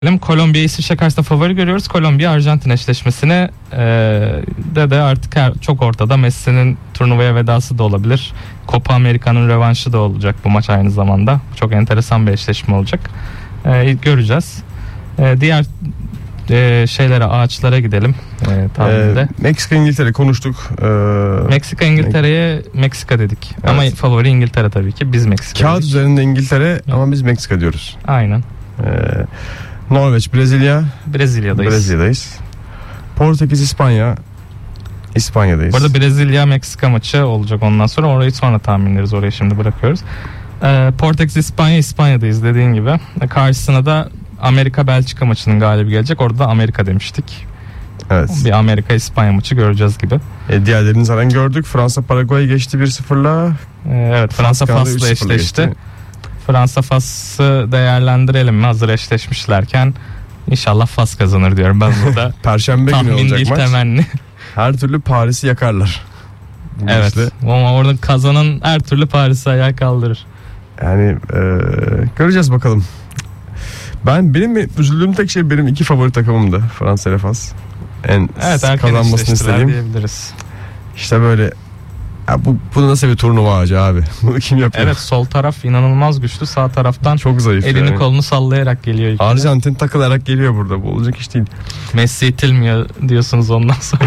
Kolombiya İsviçre karşısında favori görüyoruz. Kolombiya Arjantin eşleşmesine de artık çok ortada. Messi'nin turnuvaya vedası da olabilir. Copa America'nın revanşı da olacak bu maç aynı zamanda. Çok enteresan bir eşleşme olacak. Göreceğiz. Diğer şeylere, ağaçlara gidelim. Meksika İngiltere konuştuk. Meksika İngiltere'ye Meksika dedik. Evet. Ama favori İngiltere tabii ki. Biz Meksika kağıt dedik. Üzerinde İngiltere ama biz Meksika diyoruz. Aynen. Norveç, Brezilya. Brezilya'dayız. Portekiz, İspanya. İspanya'dayız. Burada Brezilya Meksika maçı olacak ondan sonra. Orayı sonra tahminleriz. Orayı şimdi bırakıyoruz. Portekiz, İspanya'dayız dediğin gibi. Karşısına da Amerika Belçika maçının galibi gelecek. Orada da Amerika demiştik. Evet. Bir Amerika İspanya maçı göreceğiz gibi. Diğerlerini zaten gördük. Fransa Paraguay'ı geçti 1-0'la. Evet, Fransa Fas'la eşleşti. Fransa Fas'ı değerlendirelim mi? Hazır eşleşmişlerken inşallah Fas kazanır diyorum ben burada. Perşembe günü olacak değil, maç. Temenni. Her türlü Paris'i yakarlar. Evet. Ama orada kazanan her türlü Paris'i ayağa kaldırır. Yani göreceğiz bakalım. Benim üzüldüğüm tek şey benim iki favori takımımdı. Fransa ile Fas. Kazanmasını istediğim. Diyebiliriz. İşte böyle ya bu nasıl bir turnuva ağacı abi? Bunu kim yapıyor? Evet, sol taraf inanılmaz güçlü. Sağ taraftan çok zayıf. Elini kolunu sallayarak geliyor. Arjantin takılarak geliyor burada. Bu olacak iş değil. Messi itilmiyor diyorsunuz ondan sonra.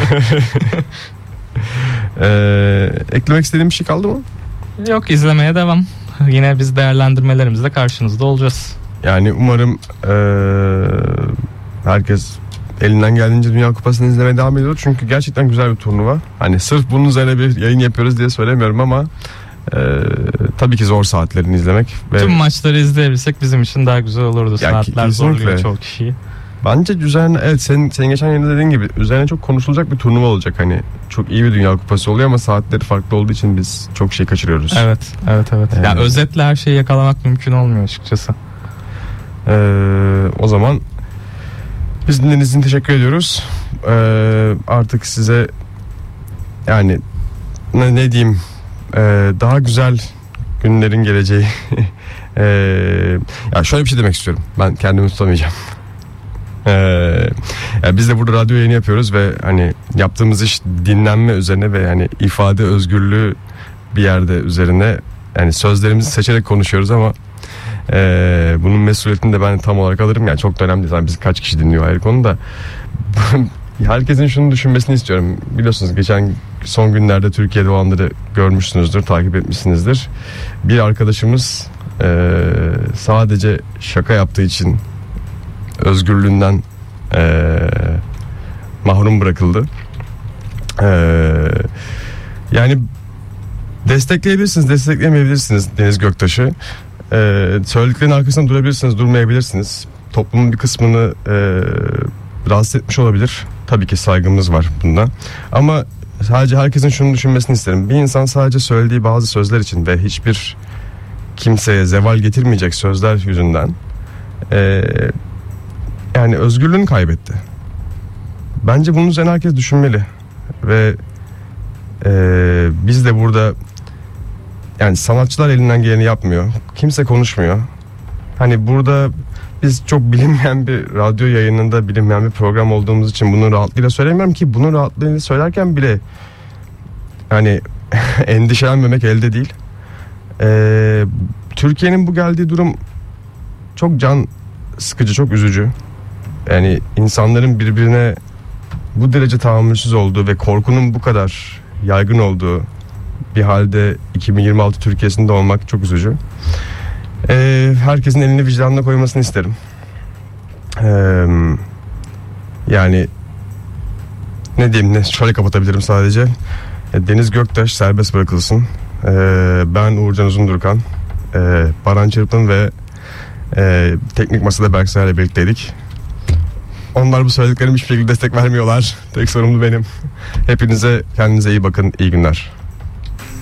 Eklemek istediğim bir şey kaldı mı? Yok, izlemeye devam. Yine biz değerlendirmelerimizle karşınızda olacağız. Yani umarım herkes elinden geldiğince Dünya Kupası'nı izlemeye devam ediyor. Çünkü gerçekten güzel bir turnuva. Hani sırf bunun üzerine bir yayın yapıyoruz diye söylemiyorum ama tabii ki zor saatlerini izlemek. Tüm maçları izleyebilsek bizim için daha güzel olurdu. Saatler zorluyor çoğu kişiyi. Bence üzerine, evet senin geçen yayında dediğin gibi üzerine çok konuşulacak bir turnuva olacak. Hani çok iyi bir Dünya Kupası oluyor ama saatleri farklı olduğu için biz çok şey kaçırıyoruz. Evet. Yani özetle her şeyi yakalamak mümkün olmuyor açıkçası. O zaman biz dinlediğiniz için teşekkür ediyoruz. Artık size yani ne diyeyim, daha güzel günlerin geleceği. Ya şöyle bir şey demek istiyorum. Ben kendimi tutamayacağım. Yani biz de burada radyo yayını yapıyoruz ve hani yaptığımız iş dinlenme üzerine ve yani ifade özgürlüğü bir yerde üzerine, yani sözlerimizi seçerek konuşuyoruz ama bunun mesuliyetini de ben tam olarak alırım. Yani çok da önemli değil. Yani bizi kaç kişi dinliyor ayrı konu da. Herkesin şunu düşünmesini istiyorum. Biliyorsunuz geçen son günlerde Türkiye'de olanları görmüşsünüzdür, takip etmişsinizdir. Bir arkadaşımız sadece şaka yaptığı için özgürlüğünden mahrum bırakıldı. Yani destekleyebilirsiniz, destekleyemeyebilirsiniz Deniz Göktaş'ı. Söylediklerinin arkasında durabilirsiniz, durmayabilirsiniz. Toplumun bir kısmını rahatsız etmiş olabilir. Tabii ki saygımız var bunda. Ama sadece herkesin şunu düşünmesini isterim. Bir insan sadece söylediği bazı sözler için ve hiçbir kimseye zeval getirmeyecek sözler yüzünden yani özgürlüğünü kaybetti. Bence bunun üzerine herkes düşünmeli. Ve biz de burada, yani sanatçılar elinden geleni yapmıyor. Kimse konuşmuyor. Hani burada biz çok bilinmeyen bir radyo yayınında, bilinmeyen bir program olduğumuz için bunu rahatlığıyla söylemiyorum ki bunu rahatlığıyla söylerken bile hani endişelenmemek elde değil. Türkiye'nin bu geldiği durum çok can sıkıcı, çok üzücü. Yani insanların birbirine bu derece tahammülsüz olduğu ve korkunun bu kadar yaygın olduğu bir halde 2026 Türkiye'sinde olmak çok üzücü. Herkesin elini vicdanına koymasını isterim. Yani ne diyeyim, şöyle kapatabilirim sadece. Deniz Göktaş serbest bırakılsın. Ben Uğurcan Uzundurkan, Baran Çırpın ve teknik masada Berksay ile birlikteydik. Onlar bu söylediklerim hiçbir şekilde destek vermiyorlar. Tek sorumlu benim. Hepinize, kendinize iyi bakın. İyi günler.